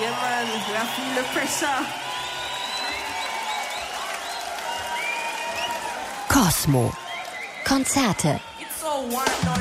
Yeah, man, I feel the pressure. Cosmo. Konzerte. It's so warm now